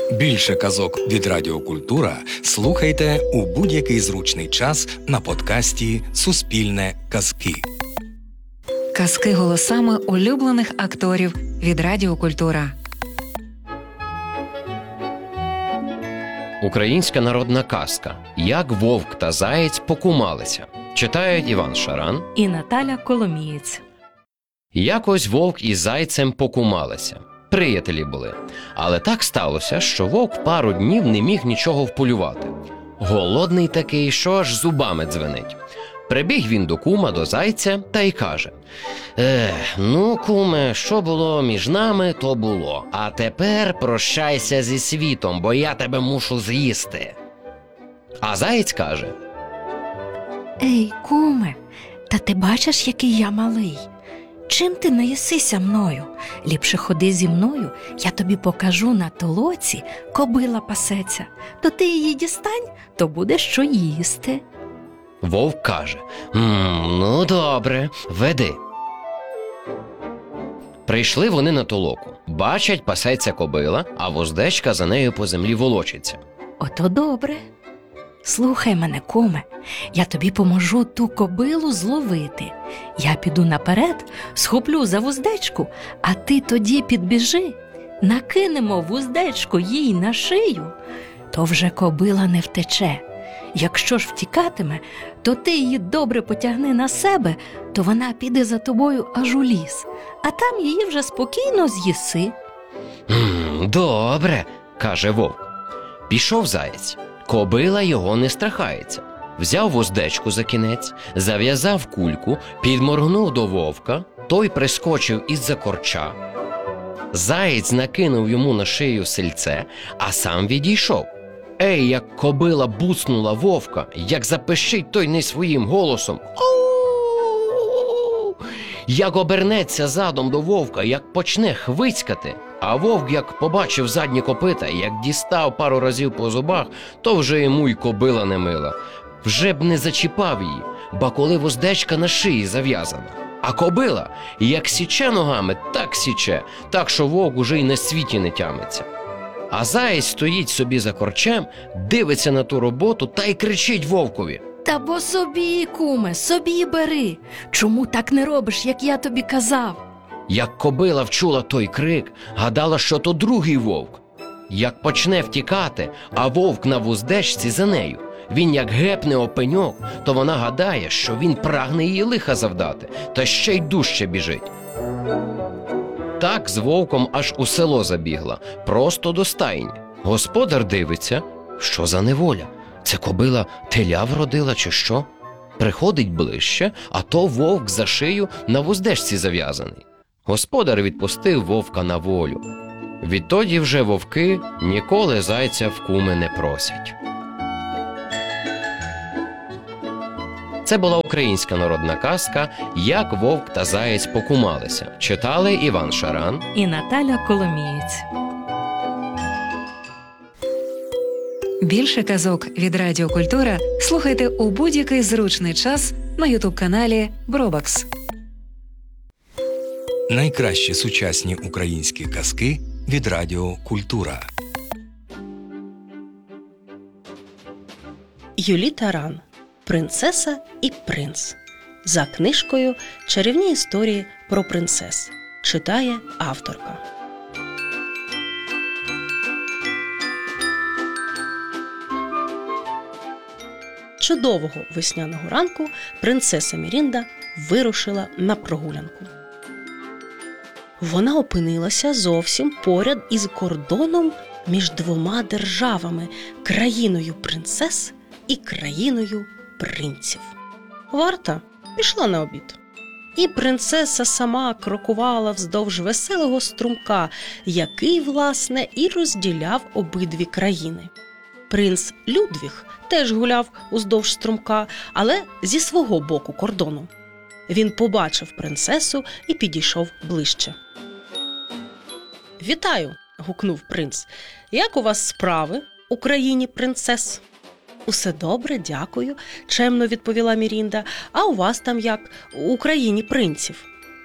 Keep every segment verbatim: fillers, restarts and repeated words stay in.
Більше казок від Радіо Культура слухайте у будь-який зручний час на подкасті «Суспільне казки». Казки голосами улюблених акторів від Радіо Культура. Українська народна казка «Як вовк та заєць покумалися». Читають Іван Шаран і Наталя Коломієць. Якось вовк із зайцем покумалися. Приятелі були. Але так сталося, що вовк пару днів не міг нічого вполювати. Голодний такий, що аж зубами дзвенить. Прибіг він до кума, до зайця, та й каже: «Ех, ну, куме, що було між нами, то було. А тепер прощайся зі світом, бо я тебе мушу з'їсти». А заєць каже: Ей, куме, та ти бачиш, який я малий? Чим ти не їсися мною? Ліпше ходи зі мною, я тобі покажу на толоці, кобила пасеться. То ти її дістань, то буде що їсти. Вовк каже: «М, ну добре, веди». Прийшли вони на толоку. Бачать, пасеться кобила, а вуздечка за нею по землі волочиться. Ото добре. Слухай мене, куме, я тобі поможу ту кобилу зловити. Я піду наперед, схоплю за вуздечку, а ти тоді підбіжи, накинемо вуздечку їй на шию, то вже кобила не втече. Якщо ж втікатиме, то ти її добре потягни на себе, то вона піде за тобою аж у ліс, а там її вже спокійно з'їси. «М, добре», – каже вовк. Пішов заєць. Кобила його не страхається. Взяв вуздечку за кінець, зав'язав кульку, підморгнув до вовка, той прискочив із-за корча. Заєць накинув йому на шию сельце, а сам відійшов. Ей, як кобила буцнула вовка, як запищить той не своїм голосом. «Ау!» Як обернеться задом до вовка, як почне хвицькати, а вовк, як побачив задні копита, як дістав пару разів по зубах, то вже йому й кобила не мила. Вже б не зачіпав її, ба коли вуздечка на шиї зав'язана. А кобила, як січе ногами, так січе, так що вовк уже й на світі не тямиться. А заєць стоїть собі за корчем, дивиться на ту роботу та й кричить вовкові: Та бо собі, куме, собі бери. Чому так не робиш, як я тобі казав? Як кобила вчула той крик, гадала, що то другий вовк. Як почне втікати, а вовк на вуздечці за нею, він як гепне о пеньок, то вона гадає, що він прагне її лиха завдати, та ще й дужче біжить. Так з вовком аж у село забігла, просто до стайні. Господар дивиться, що за неволя? Це кобила теля вродила чи що? Приходить ближче, а то вовк за шию на вуздечці зав'язаний. Господар відпустив вовка на волю. Відтоді вже вовки ніколи зайця в куми не просять. Це була українська народна казка «Як вовк та заєць покумалися». Читали Іван Шаран і Наталя Коломієць. Більше казок від Радіо Культура слухайте у будь-який зручний час на ютуб-каналі Бробакс. Найкращі сучасні українські казки від Радіо Культура. Юлі Таран. «Принцеса і принц». За книжкою «Чарівні історії про принцес». Читає авторка. Чудового весняного ранку принцеса Мірінда вирушила на прогулянку. Вона опинилася зовсім поряд із кордоном між двома державами – країною принцес і країною принців. Варта пішла на обід. І принцеса сама крокувала вздовж веселого струмка, який, власне, і розділяв обидві країни. Принц Людвіг теж гуляв уздовж струмка, але зі свого боку кордону. Він побачив принцесу і підійшов ближче. «Вітаю!» – гукнув принц. «Як у вас справи у країні принцес?» «Усе добре, дякую», – чемно відповіла Мірінда. «А у вас там як? У країні принців?»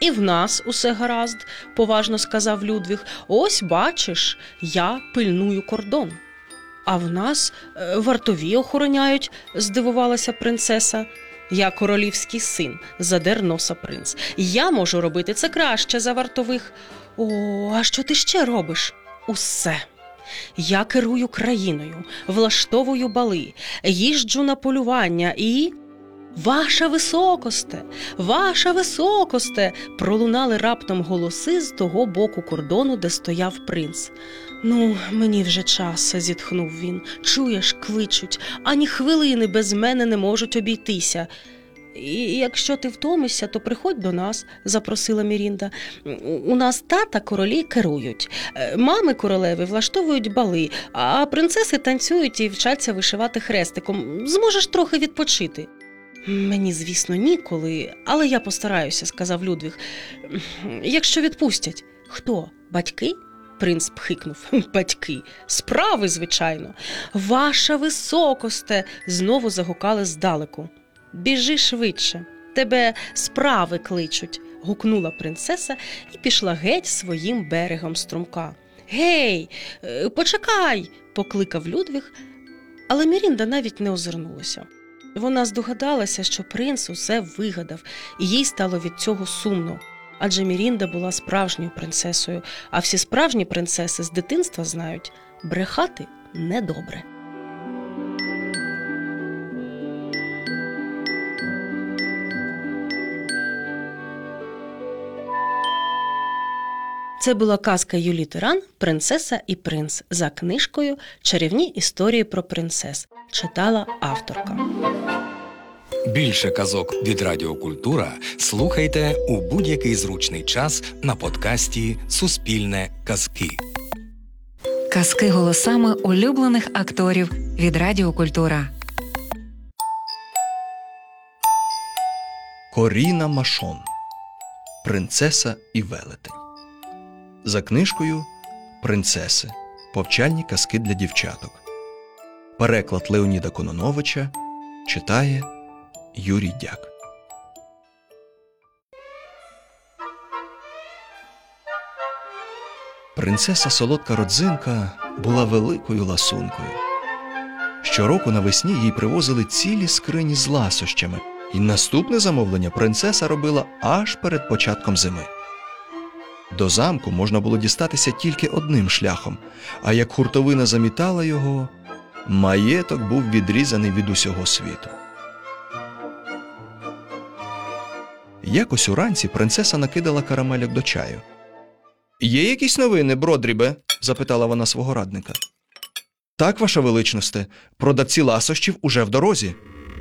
І в нас усе гаразд, поважно сказав Людвіг. Ось бачиш, я пильную кордон. А в нас е, вартові охороняють, здивувалася принцеса. Я королівський син, задер носа принц. Я можу робити це краще за вартових. О, а що ти ще робиш? Усе. Я керую країною, влаштовую бали, їжджу на полювання і... «Ваша високосте! Ваша високосте!» пролунали раптом голоси з того боку кордону, де стояв принц. «Ну, мені вже час», – зітхнув він. «Чуєш, кличуть, ані хвилини без мене не можуть обійтися». «І якщо ти втомишся, то приходь до нас», – запросила Мірінда. «У нас тата королі керують, мами королеви влаштовують бали, а принцеси танцюють і вчаться вишивати хрестиком. Зможеш трохи відпочити». «Мені, звісно, ніколи, але я постараюся», – сказав Людвіг. «Якщо відпустять». «Хто? Батьки?» – принц пхикнув. «Батьки. Справи, звичайно». «Ваша високосте!» – знову загукали здалеку. «Біжи швидше, тебе справи кличуть», – гукнула принцеса і пішла геть своїм берегом струмка. «Гей, почекай!» – покликав Людвіг, але Мірінда навіть не озирнулася. Вона здогадалася, що принц усе вигадав, і їй стало від цього сумно. Адже Мірінда була справжньою принцесою, а всі справжні принцеси з дитинства знають – брехати недобре. Це була казка Юлії Тиран «Принцеса і принц» за книжкою «Чарівні історії про принцес». Читала авторка. Більше казок від Радіо Культура слухайте у будь-який зручний час на подкасті «Суспільне казки». Казки голосами улюблених акторів від Радіо Культура. Коріна Машон. Принцеса і велетень. За книжкою «Принцеси. Повчальні казки для дівчаток». Переклад Леоніда Кононовича. Читає Юрій Дяк. Принцеса Солодка Родзинка була великою ласункою. Щороку навесні їй привозили цілі скрині з ласощами, і наступне замовлення принцеса робила аж перед початком зими. До замку можна було дістатися тільки одним шляхом, а як хуртовина замітала його, маєток був відрізаний від усього світу. Якось уранці принцеса накидала карамельок до чаю. «Є якісь новини, Бродрібе?» – запитала вона свого радника. «Так, ваша величносте, продавці ласощів уже в дорозі».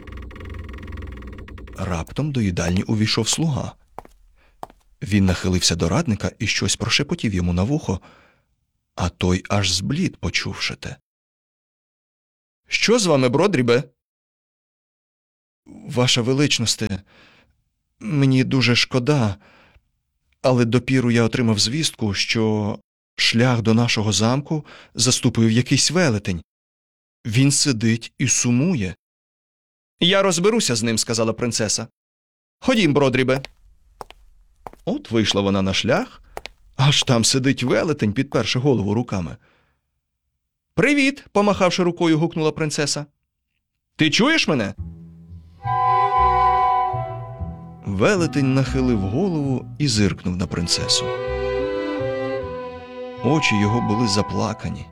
Раптом до їдальні увійшов слуга. Він нахилився до радника і щось прошепотів йому на вухо, а той аж зблід, почувши те. «Що з вами, Бродрібе?» «Ваша величносте, мені дуже шкода, але допіру я отримав звістку, що шлях до нашого замку заступив якийсь велетень. Він сидить і сумує». «Я розберуся з ним», – сказала принцеса. «Ходім, Бродрібе». От вийшла вона на шлях, аж там сидить велетень, підперши голову руками. «Привіт!» – помахавши рукою, гукнула принцеса. «Ти чуєш мене?» Велетень нахилив голову і зиркнув на принцесу. Очі його були заплакані.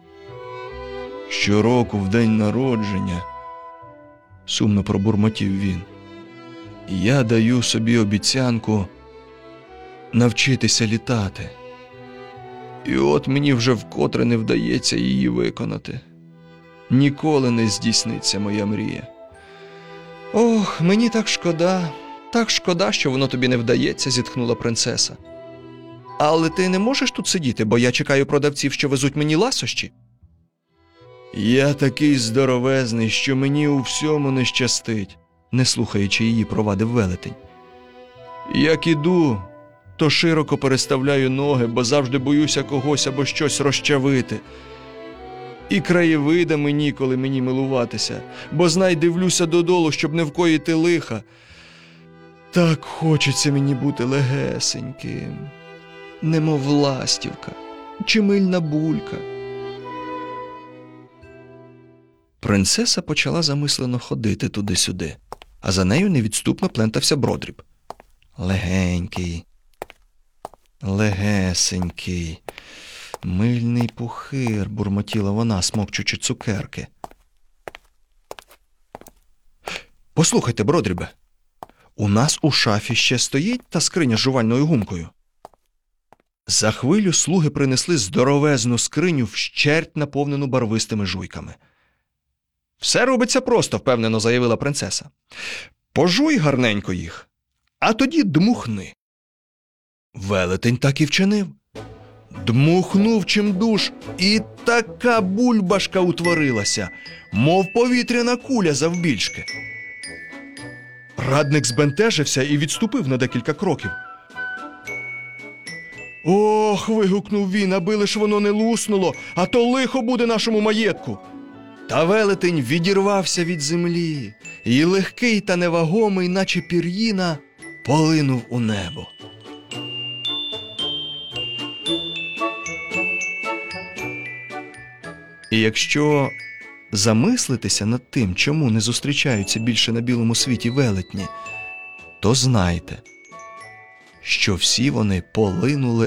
«Щороку в день народження», – сумно пробурмотів він, – «я даю собі обіцянку навчитися літати. І от мені вже вкотре не вдається її виконати. Ніколи не здійсниться моя мрія. Ох, мені так шкода, так шкода, що воно тобі не вдається», – зітхнула принцеса. «Але ти не можеш тут сидіти, бо я чекаю продавців, що везуть мені ласощі?» «Я такий здоровезний, що мені у всьому не щастить», – не слухаючи її, провадив велетень. «Як іду, то широко переставляю ноги, бо завжди боюся когось або щось розчавити. І краєвидами ніколи мені милуватися, бо знай дивлюся додолу, щоб не вкоїти лиха. Так хочеться мені бути легесеньким, немов ластівка чи мильна булька. Принцеса почала замислено ходити туди-сюди, а за нею невідступно плентався Бродріб. Легенький, легесенький, мильний пухир, бурмотіла вона, смокчучи цукерки. Послухайте, Бродрібе, у нас у шафі ще стоїть та скриня з жувальною гумкою. За хвилю слуги принесли здоровезну скриню, вщерть наповнену барвистими жуйками. Все робиться просто, впевнено заявила принцеса. Пожуй гарненько їх, а тоді дмухни. Велетень так і вчинив. Дмухнув чимдуж, і така бульбашка утворилася, мов повітряна куля завбільшки. Радник збентежився і відступив на декілька кроків. «Ох!» – вигукнув він, аби лиш воно не луснуло, а то лихо буде нашому маєтку. Та велетень відірвався від землі, і легкий та невагомий, наче пір'їна, полинув у небо. І якщо замислитися над тим, чому не зустрічаються більше на білому світі велетні, то знайте, що всі вони полинули